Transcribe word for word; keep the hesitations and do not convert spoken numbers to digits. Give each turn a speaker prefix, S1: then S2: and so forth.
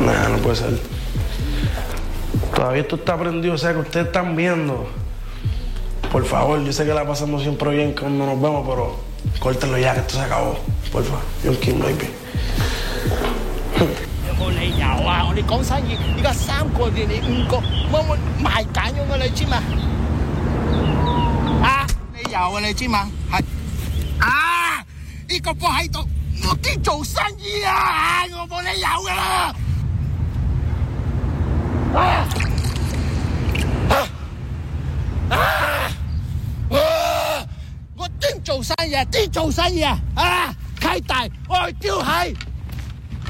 S1: Nah, no puede ser. Todavía esto está prendido, o sea que ustedes están viendo. Por favor, yo sé que la pasamos siempre bien cuando nos vemos, pero córtenlo ya, que esto se acabó. Por favor, John King baby。
S2: 有冇理由啊？我哋講生意，而家三個連你五個，冇冇賣緊咗嘅你知嘛？啊，理由啊你知嘛？係啊，呢個波喺度，我啲做生意啊，我冇理由㗎啦。啊啊啊啊！我癲做生意啊，癲做生意啊！啊，太大，我丟係。